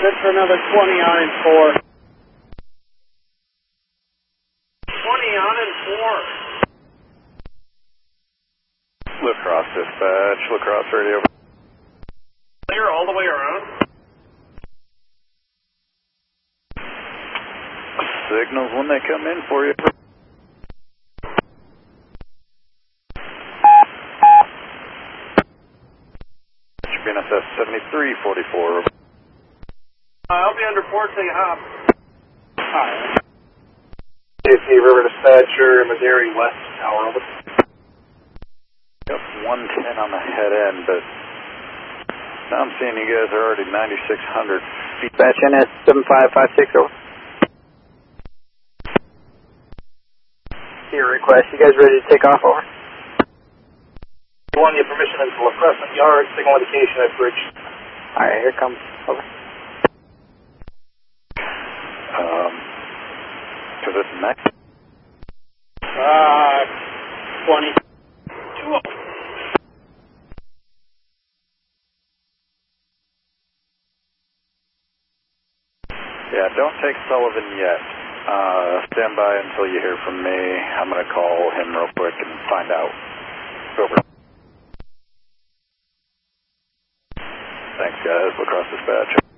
Good for another 20 on and 4. 20 on and 4. La Crosse dispatch, La Crosse radio. Clear all the way around. Signals when they come in for you. BNSF 7344. I'll be under port, say hop. Hi. JC River Dispatcher, Missouri West Tower, over. Yep, 110 on the head end, but now I'm seeing you guys are already 9,600 feet. Dispatch NS 7556, over. Your request, you guys ready to take off, over? You want your permission into La Crescent Yard, signal indication at bridge. Alright, here comes, over. To this next. 20. 2. Yeah, don't take Sullivan yet. Stand by until you hear from me. I'm going to call him real quick and find out. Over. Thanks, guys. La Crosse dispatch.